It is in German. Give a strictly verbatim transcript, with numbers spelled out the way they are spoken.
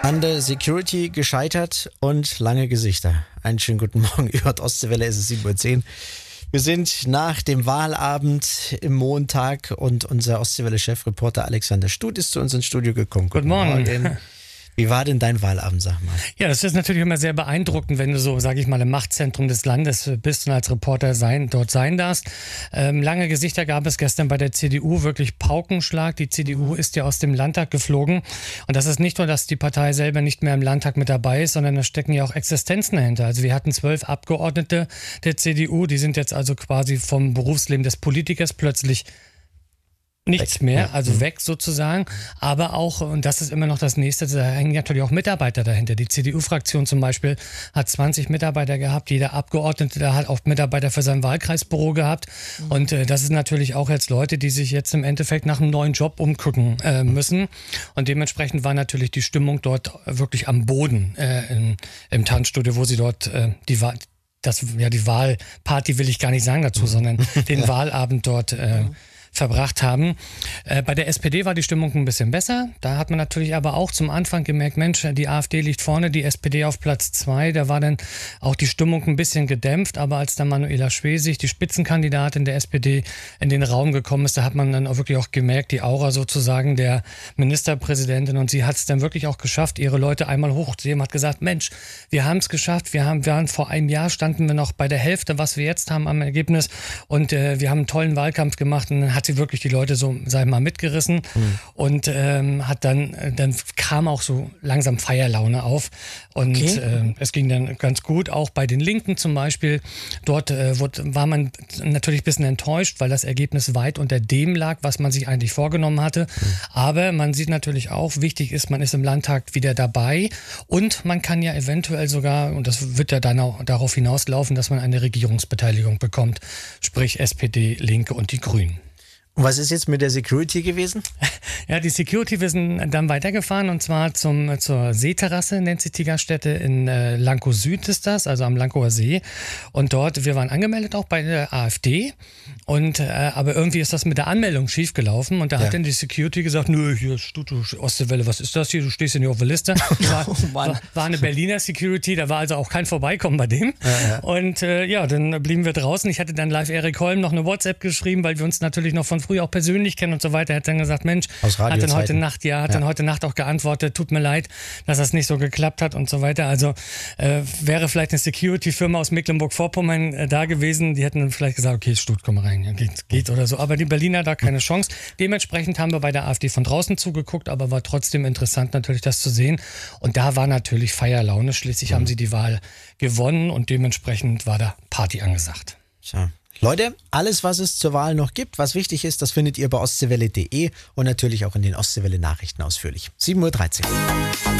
An der Security gescheitert und lange Gesichter. Einen schönen guten Morgen über die Ostseewelle, es ist sieben Uhr zehn. Wir sind nach dem Wahlabend im Montag und unser Ostseewelle-Chefreporter Alexander Stut ist zu uns ins Studio gekommen. Guten, guten Morgen. Morgen. Wie war denn dein Wahlabend, sag mal? Ja, das ist natürlich immer sehr beeindruckend, wenn du so, sage ich mal, im Machtzentrum des Landes bist und als Reporter sein, dort sein darfst. Ähm, lange Gesichter gab es gestern bei der C D U, wirklich Paukenschlag. Die C D U ist ja aus dem Landtag geflogen. Und das ist nicht nur, dass die Partei selber nicht mehr im Landtag mit dabei ist, sondern da stecken ja auch Existenzen dahinter. Also wir hatten zwölf Abgeordnete der C D U, die sind jetzt also quasi vom Berufsleben des Politikers plötzlich nichts weg. mehr, also mhm. weg sozusagen, aber auch, und das ist immer noch das Nächste, da hängen natürlich auch Mitarbeiter dahinter. Die C D U-Fraktion zum Beispiel hat zwanzig Mitarbeiter gehabt, jeder Abgeordnete, der hat auch Mitarbeiter für sein Wahlkreisbüro gehabt mhm. und äh, das sind natürlich auch jetzt Leute, die sich jetzt im Endeffekt nach einem neuen Job umgucken äh, müssen und dementsprechend war natürlich die Stimmung dort wirklich am Boden äh, in, im Tanzstudio, wo sie dort äh, die Wahl das, ja, die Wahlparty will ich gar nicht sagen dazu, mhm. sondern den ja. Wahlabend dort äh, mhm. verbracht haben. Äh, bei der S P D war die Stimmung ein bisschen besser. Da hat man natürlich aber auch zum Anfang gemerkt, Mensch, die AfD liegt vorne, die S P D auf Platz zwei. Da war dann auch die Stimmung ein bisschen gedämpft. Aber als dann Manuela Schwesig, die Spitzenkandidatin der S P D, in den Raum gekommen ist, da hat man dann auch wirklich auch gemerkt, die Aura sozusagen der Ministerpräsidentin. Und sie hat es dann wirklich auch geschafft, ihre Leute einmal hochzuheben, hat gesagt, Mensch, wir haben es geschafft. Wir haben, wir waren vor einem Jahr standen wir noch bei der Hälfte, was wir jetzt haben am Ergebnis. Und äh, wir haben einen tollen Wahlkampf gemacht. Und dann hat sie wirklich die Leute so, sag ich mal, mitgerissen mhm. und ähm, hat dann, dann kam auch so langsam Feierlaune auf und okay. äh, es ging dann ganz gut, auch bei den Linken zum Beispiel. Dort äh, wurde, war man natürlich ein bisschen enttäuscht, weil das Ergebnis weit unter dem lag, was man sich eigentlich vorgenommen hatte. Mhm. Aber man sieht natürlich auch, wichtig ist, man ist im Landtag wieder dabei und man kann ja eventuell sogar, und das wird ja dann auch darauf hinauslaufen, dass man eine Regierungsbeteiligung bekommt, sprich S P D, Linke und die Grünen. Und was ist jetzt mit der Security gewesen? Ja, die Security, wir sind dann weitergefahren und zwar zum, zur Seeterrasse, nennt sich die Gaststätte, in äh, Lankow Süd ist das, also am Lankower See. Und dort, wir waren angemeldet auch bei der AfD, und, äh, aber irgendwie ist das mit der Anmeldung schiefgelaufen und da ja. hat dann die Security gesagt, nö, hier Studio Ostseewelle, was ist das hier, du stehst ja nicht auf der Liste. War, oh war, war eine Berliner Security, da war also auch kein Vorbeikommen bei dem. Ja, ja. Und äh, ja, dann blieben wir draußen. Ich hatte dann live Erik Holm noch eine WhatsApp geschrieben, weil wir uns natürlich noch von früher auch persönlich kennen und so weiter. Er hat dann gesagt, Mensch, hat dann heute Nacht, ja, hat ja. dann heute Nacht auch geantwortet, tut mir leid, dass das nicht so geklappt hat und so weiter. Also äh, wäre vielleicht eine Security-Firma aus Mecklenburg-Vorpommern äh, da gewesen, die hätten dann vielleicht gesagt, okay, Stut, komm mal rein, ja, geht, geht oder so. Aber die Berliner da keine Chance. Dementsprechend haben wir bei der AfD von draußen zugeguckt, aber war trotzdem interessant natürlich das zu sehen. Und da war natürlich Feierlaune. Schließlich mhm. haben sie die Wahl gewonnen und dementsprechend war da Party angesagt. Tja. Leute, alles, was es zur Wahl noch gibt, was wichtig ist, das findet ihr bei ostseewelle punkt de und natürlich auch in den Ostseewelle Nachrichten ausführlich. sieben Uhr dreizehn.